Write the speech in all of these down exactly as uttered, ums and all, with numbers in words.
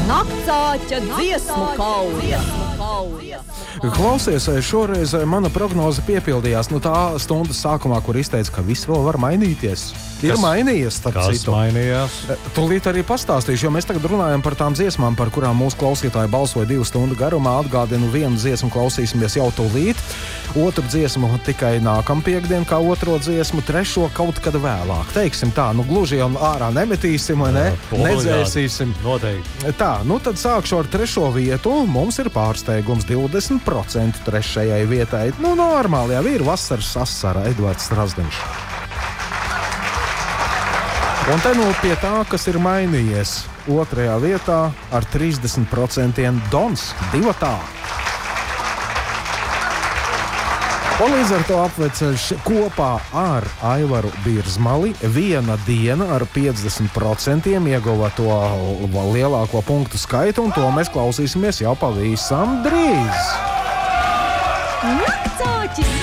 Naktsāķa dziesmu kauja. Klausies, šoreiz mana prognoze piepildījās. Nu, tā stundas sākumā, kur izteica, ka viss vēl var mainīties. Ir Kas- mainījies, starp Kas citu. mainījās? Tūlīt arī pastāstīšu, jo mēs tagad runājam par tām dziesmām, par kurām mūsu klausītāji balsoja divu stundu garumā. Atgādinu, vienu dziesmu klausīsimies jau tūlīt, otru dziesmu tikai nākam piekdien, kā otro dziesmu, trešo kaut kad vēlāk. Teiksim tā, nu gluži jau ārā nemetīsim, vai ne? Nedzēsīsim. Noteikti. Tā, nu tad sākšu ar trešo vietu. Mums ir pārsteigums divdesmit procenti trešajai vietai. Nu, normāli jau ir vasaras asara, Edvards Strazdiņš. Un te nu pie tā, kas ir mainījies. Otrajā vietā ar trīsdesmit procentiem Dons divatā. Un līdz ar to apveceļš kopā ar Aivaru Birzmali viena diena ar piecdesmit procentiem ieguva to lielāko punktu skaitu, un to mēs klausīsimies jau pavisam drīz. Naktsāķis!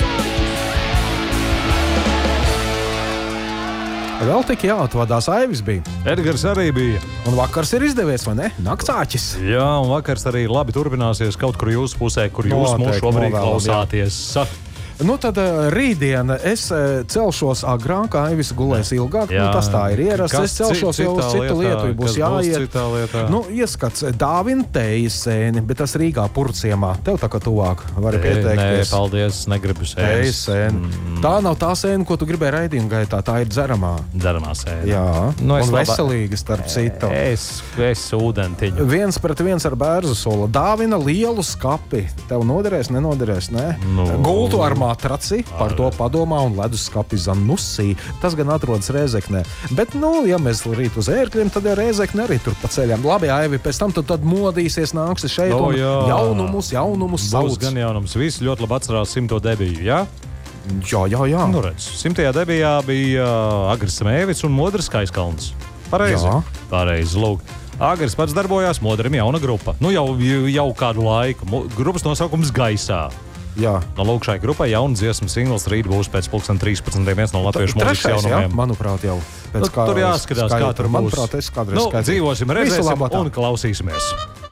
Vēl tik jāatvadās, Aivis bija. Edgars arī bija. Un vakars ir izdevies, vai ne? Naktsāķis. Jā, un vakars arī labi turpināsies kaut kur jūsu pusē, kur jūs Noteikti, mūs šobrīd novēlam, klausāties. Nu, tad uh, rītdien es uh, celšos agrāk, Aivis gulēs ilgāk. Jā. Nu, tas tā ir ierasts. Kas Es celšos ci- jau uz citā citu lietā? lietu, būs Kas būs jāiet. citā lietā? Nu, ieskats dāvina tejas sēni, bet tas Rīgā Purciemā. Tev tā kā tuvāk vari pieteikties. Nē, paldies, negribu Tejas sēnes. sēni. Mm, Tā nav tā sēna, ko tu gribēji raidījuma gaitā. Tā ir dzeramā. Dzeramā sēne. Jā, Nu, es un labā- veselīga starp citu. Es, es ūdentiņu. Viens pret viens ar bērzu soli. Dāvina lielu skapi. Tev noderēs, nenoderēs, ne? Nu. Gultu ar matraci, par to padomā, un ledus skapi Zanusī. Tas gan atrodas Rēzeknē. Bet, nu, ja mēs rīt uz ērkļiem, tad ir Rēzekne arī tur pa ceļam. Labi, Aivi, pēc tam tu tad modīsies, nāksi šeit O, un jā. jaunumus, jaunumus Būs sauc. gan jaunums. Visi ļoti labi atcerās simto debiju, jā? Jā, jā, jā. Nu, redz, simtajā debijā bija uh, Agris Mēvis un Modris Skaiskalns. Pareizi. Jā. Pareizi, lūk. Agris pats darbojās, Modrim jauna grupa. Nu, jau, jau kādu laiku. Mo- Grupas nosaukums Gaisā. jā. No lūk, šai grupai jauna dziesmu singls rīt būs pēc pulksten trīspadsmitiem viens no latviešu mūzikas Trešais, jā, jaunumiem. manuprāt, jau. Nu, tur jāskatās, kā tur būs. Manuprāt, es kādreiz Nu, skaidroju. dzīvosim, Visu redzēsim labu tā. un klausīsimies.